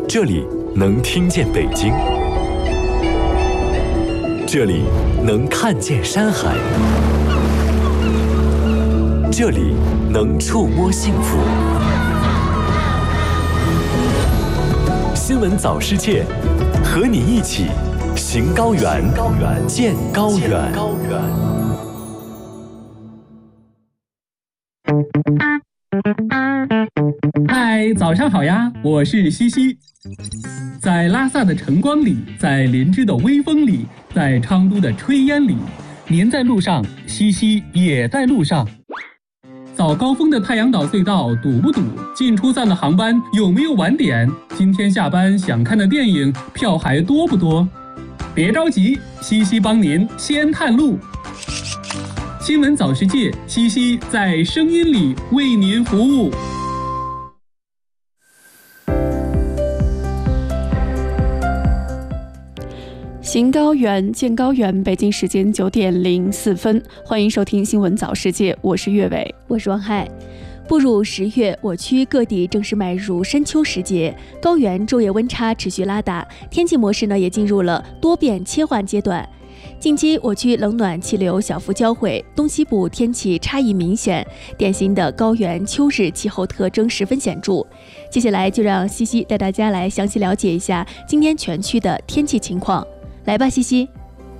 这里能听见北京，这里能看见山海，这里能触摸幸福。新闻早世界，和你一起行高原，见高原。 嗨，早上好呀，我是西西。在拉萨的晨光里，在林芝的微风里，在昌都的炊烟里，您在路上，西西也在路上。早高峰的太阳岛隧道堵不堵？进出站的航班有没有晚点？今天下班想看的电影票还多不多？别着急，西西帮您先探路。新闻早世界，西西在声音里为您服务。 行高原，见高原。北京时间9点04分，欢迎收听新闻早世界，我是岳伟， 我是王海。步入10月，我区各地正式迈入深秋时节，高原昼夜温差持续拉大，天气模式也进入了多变切换阶段。近期我区冷暖气流小幅交汇，东西部天气差异明显，典型的高原秋日气候特征十分显著。接下来就让西西带大家来详细了解一下今天全区的天气情况。来吧，西西。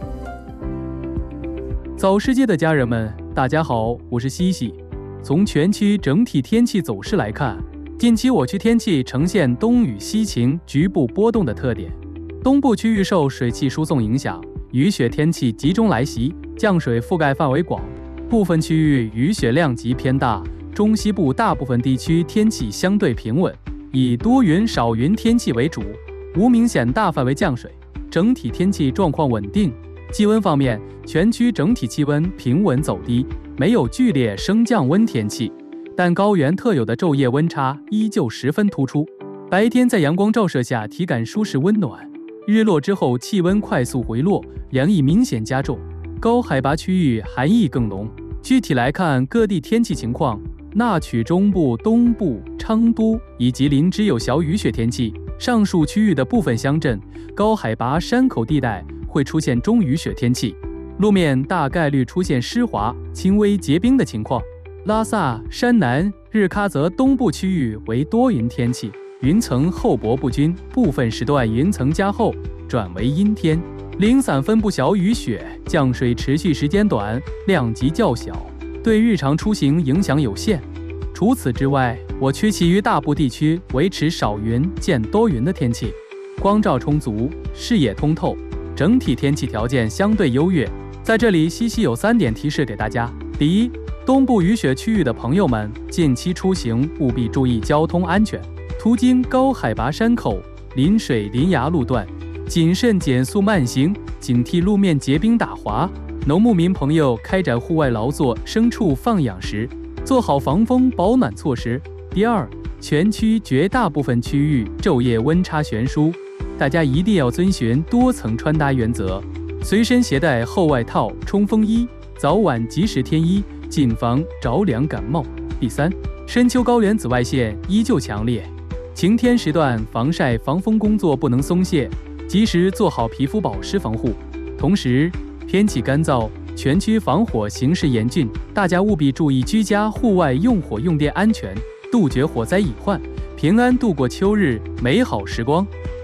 早世界的家人们，大家好，我是西西。从全区整体天气走势来看，近期我区天气呈现东雨西晴、局部波动的特点。东部区域受水汽输送影响，雨雪天气集中来袭，降水覆盖范围广，部分区域雨雪量级偏大。中西部大部分地区天气相对平稳，以多云少云天气为主，无明显大范围降水。整体天气状况稳定。气温方面，全区整体气温平稳走低，没有剧烈升降温天气，但高原特有的昼夜温差依旧十分突出。白天在阳光照射下体感舒适温暖，日落之后气温快速回落，凉意明显加重，高海拔区域寒意更浓。具体来看各地天气情况，那曲中部、东部、昌都以及林芝有小雨雪天气，上述区域的部分乡镇、高海拔山口地带会出现中雨雪天气，路面大概率出现湿滑、轻微结冰的情况。拉萨、山南、日喀则东部区域为多云天气，云层厚薄不均，部分时段云层加厚，转为阴天，零散分布小雨雪，降水持续时间短，量级较小，对日常出行影响有限。除此之外，我区其余大部地区维持少云见多云的天气，光照充足，视野通透，整体天气条件相对优越。在这里，西西有3点提示给大家：第一，东部雨雪区域的朋友们，近期出行务必注意交通安全，途经高海拔山口、临水临崖路段，谨慎减速慢行，警惕路面结冰打滑。农牧民朋友开展户外劳作、牲畜放养时，做好防风保暖措施。第二，全区绝大部分区域昼夜温差悬殊，大家一定要遵循多层穿搭原则，随身携带厚外套、冲锋衣，早晚及时添衣，谨防着凉感冒。第三，深秋高原紫外线依旧强烈，晴天时段防晒防风工作不能松懈，及时做好皮肤保湿防护。同时，天气干燥，全区防火形势严峻，大家务必注意居家户外用火用电安全，杜绝火灾隐患，平安度过秋日美好时光。